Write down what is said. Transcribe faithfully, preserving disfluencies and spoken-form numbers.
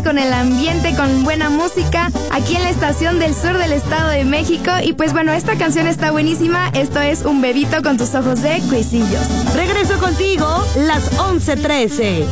con el ambiente, con buena música, aquí en la estación del sur del Estado de México. Y pues bueno, esta canción está buenísima. Esto es Un Bebito con tus ojos de Cuisillos. Regreso contigo, las once trece.